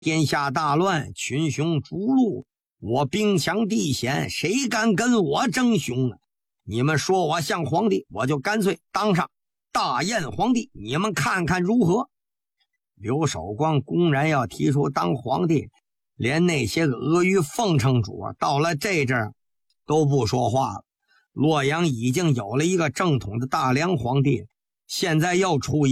天下大乱，群雄逐鹿，我兵强地险，谁敢跟我争雄啊？你们说我像皇帝，我就干脆当上大燕皇帝，你们看看如何？刘守光公然要提出当皇帝，连那些个阿谀奉承主到了这阵儿都不说话了。洛阳已经有了一个正统的大梁皇帝，现在又出